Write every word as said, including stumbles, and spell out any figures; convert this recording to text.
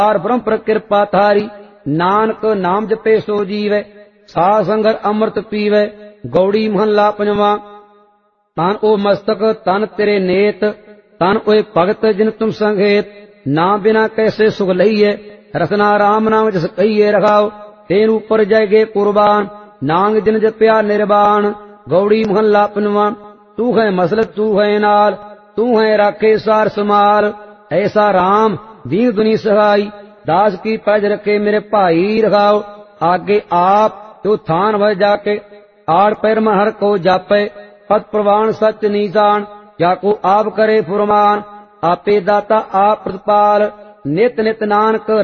पार ब्रह्म पर कृपा थारी, नानक नाम जपे सो जीवे, साध संगत अमृत पीवे। गौड़ी महला पंजवा। तन ओ मस्तक तन तेरे नेत, तन ओए भगत जिन तुम संगेत। नाम बिना कैसे सुख लईए, रसना राम नाम जस कहिए रखाओ। तेन ऊपर जाएगे कुर्बान, नांग जिन जप्या निर्वाण। गौड़ी महला पंजवा। तू है मसल तू है नाल, तू है राखे सार समाल। ऐसा राम दीन दुनी सहाई, दास की पैज रखे मेरे भाई रखाओ। आगे आप तो थान भर जाके, आड़ पैर में हर को जापे। पद प्रवाण सच नीसान, जाको आप करे फुरमान। आपे दाता आप प्रतिपाल, नित नित नानक